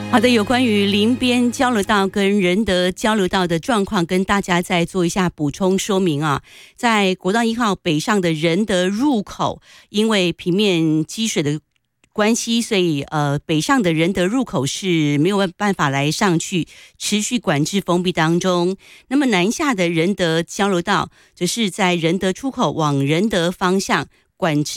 好的，有关于林边交流道跟仁德交流道的状况，跟大家再做一下补充说明啊。在国道1号北上的仁德入口，因为平面积水的关系，所以北上的仁德入口是没有办法来上去，持续管制封闭当中。那么南下的仁德交流道，则是在仁德出口往仁德方向管制